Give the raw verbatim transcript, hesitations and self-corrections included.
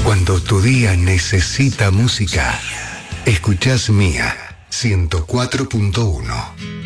Cuando tu día necesita música, escuchás Mía ciento cuatro punto uno.